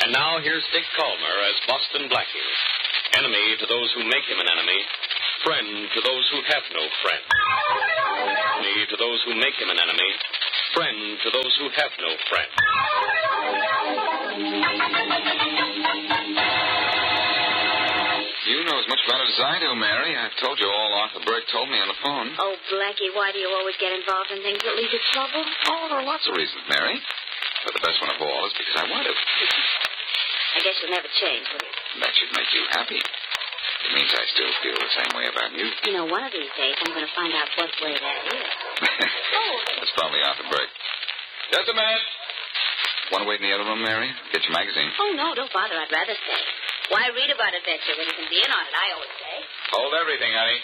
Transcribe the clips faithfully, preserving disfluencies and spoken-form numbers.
And now here's Dick Calmer as Boston Blackie. Enemy to those who make him an enemy. Friend to those who have no friend. Enemy to those who make him an enemy. Friend to those who have no friend. You know as much about it as I do, Mary. I've told you all Arthur Burke told me on the phone. Oh, Blackie, why do you always get involved in things that lead to trouble? Oh, there are lots of reasons, Mary. But the best one of all is because I want to. I guess you'll never change, will you? That should make you happy. It means I still feel the same way about you. You know, one of these days I'm going to find out what way that is. Oh. That's probably Arthur Burke. Just a minute. Want to wait in the other room, Mary? Get your magazine. Oh, no, don't bother. I'd rather stay. Why read about adventure when you can be in on it, I always say. Hold everything, honey.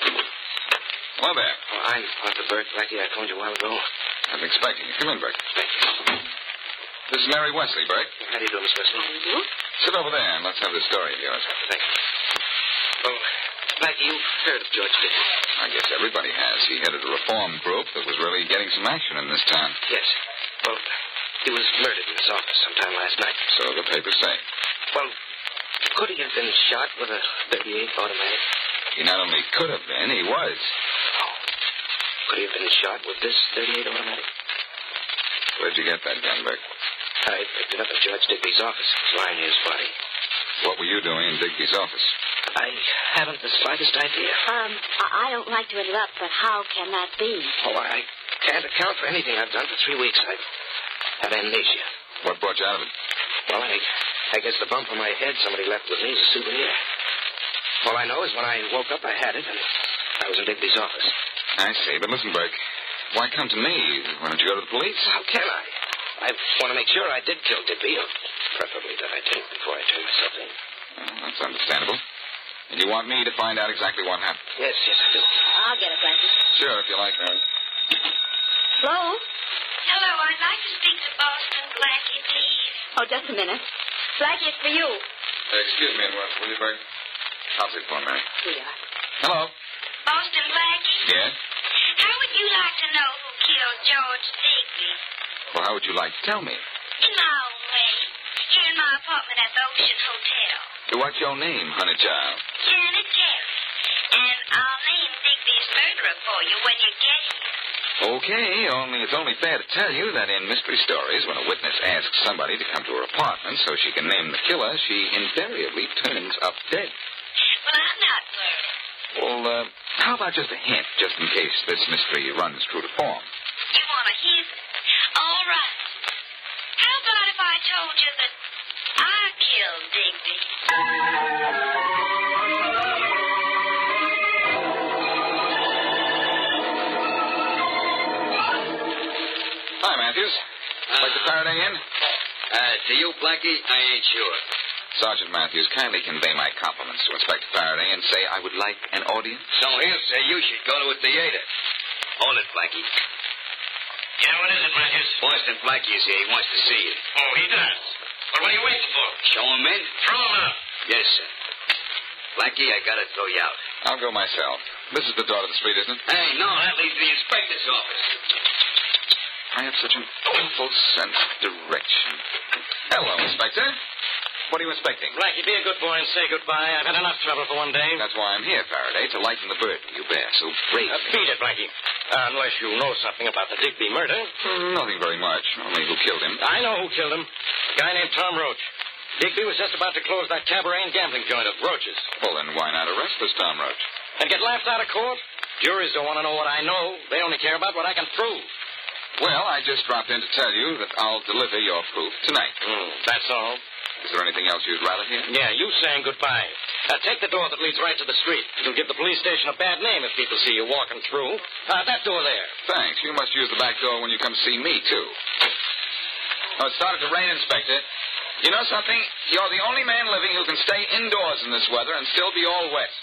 Hello there. Oh, I'm Arthur Burke, Blackie. I phoned you a while ago. I've been expecting you. Come in, Burke. Thank you. This is Mary Wesley, Burke. How do you do, Miss Wesley? How do you do? Sit over there and let's have this story of yours. Thank you. Oh, Blackie, you've heard of George Dickey. I guess everybody has. He headed a reform group that was really getting some action in this town. Yes. Well, he was murdered in his office sometime last night. So the papers say. Well, could he have been shot with a thirty-eight automatic? He not only could have been, he was. Oh. Could he have been shot with this thirty-eight automatic? Where'd you get that gun, Burke? I picked it up at George Digby's office. It was lying near his body. What were you doing in Digby's office? I haven't the slightest idea. Um, I I don't like to interrupt, but how can that be? Oh, I can't account for anything I've done for three weeks. I have amnesia. What brought you out of it? Well, I, I guess the bump on my head somebody left with me is a souvenir. All I know is when I woke up, I had it, and I was in Digby's office. I see, but listen, Burke. Why come to me? Why don't you go to the police? How can I? I want to make sure I did kill Digby, or preferably that I did before I turn myself in. Well, that's understandable. And you want me to find out exactly what happened? Yes, yes, I do. I'll get it, Blackie. Sure, if you like, Mary. Hello? Hello, I'd like to speak to Boston Blackie, please. Oh, just a minute. Blackie, it's for you. Uh, excuse me, will you, Burke? I'll take the phone, Mary. Here you are. Hello? Boston Blackie? Yes? How would you like to know who killed George Digby? Well, how would you like to tell me? In my own way. Here in my apartment at the Ocean Hotel. What's your name, honey child? Janet Carey. And I'll name Digby's murderer for you when you get here. Okay, only it's only fair to tell you that in mystery stories, when a witness asks somebody to come to her apartment so she can name the killer, she invariably turns up dead. Well, I'm not worried. Well, uh, how about just a hint, just in case this mystery runs true to form? You want to hear it? All right. How about if I told you that I killed Digby? Hi, Matthews. Uh, Like the Faraday Inn? Uh, to you, Blackie, I ain't sure. Sergeant Matthews, kindly convey my compliments to Inspector Faraday and say I would like an audience. So he'll say you should go to a theater. Hold it, Blackie. Yeah, what is it, Matthews? Boston Blackie is here. He wants to see you. Oh, he does. Well, what are you waiting for? Show him in? Throw him out. Yes, sir. Blackie, I gotta throw you out. I'll go myself. This is the door to the street, isn't it? Hey, no, that leads to the inspector's office. I have such an awful sense of direction. Hello, Inspector. What are you inspecting? Blackie, be a good boy and say goodbye. I've had enough trouble for one day. That's why I'm here, Faraday, to lighten the burden you bear so bravely. Uh, beat it, Blackie. Uh, unless you know something about the Digby murder. Mm, nothing very much. Only who killed him. I know who killed him. A guy named Tom Roach. Digby was just about to close that cabaret and gambling joint of Roach's. Well, then why not arrest this Tom Roach? And get laughed out of court? Juries don't want to know what I know. They only care about what I can prove. Well, I just dropped in to tell you that I'll deliver your proof tonight. Mm, that's all. Is there anything else you'd rather hear? Yeah, you saying goodbye. Uh, take the door that leads right to the street. It'll give the police station a bad name if people see you walking through. Uh, that door there. Thanks. You must use the back door when you come see me, too. Oh, it started to rain, Inspector. You know something? You're the only man living who can stay indoors in this weather and still be all wet.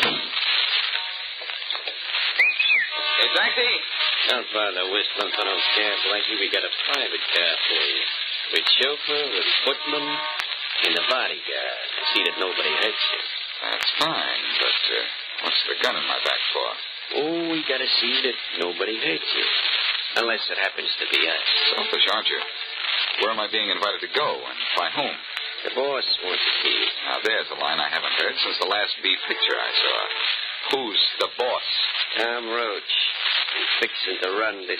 Hey, Blackie. Don't bother whistling for no cab, Blackie. We got a private car for you. With chauffeur, with footman, and a bodyguard to see that nobody hurts you. That's fine, but uh, what's the gun in my back for? Oh, we got to see that nobody hurts you. Unless it happens to be us. Selfish, aren't you? Where am I being invited to go, and by whom? The boss wants to see you. Now, there's a line I haven't heard since the last beef picture I saw. Who's the boss? Tom Roach. He's fixing to run this